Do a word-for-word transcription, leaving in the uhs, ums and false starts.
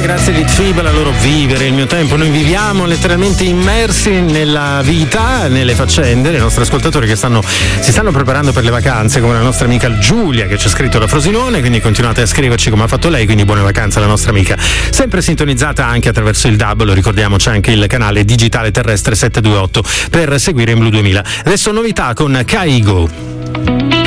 grazie Litfiba, la loro Vivere il mio tempo. Noi viviamo letteralmente immersi nella vita, nelle faccende dei nostri ascoltatori che stanno, si stanno preparando per le vacanze, come la nostra amica Giulia che ci ha scritto da Frosinone, quindi continuate a scriverci come ha fatto lei, quindi buone vacanze alla nostra amica. Sempre sintonizzata anche attraverso il D A B, lo ricordiamo, c'è anche il canale digitale terrestre settecentoventotto per seguire in Blu duemila. Adesso novità con Kaigo.